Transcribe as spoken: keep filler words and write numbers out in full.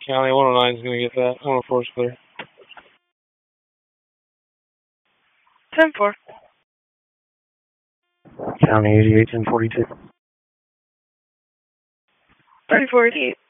County one oh nine is going to get that. one oh four is clear. ten four. County eighty-eight, ten forty-two. thirty-four eighty-eight.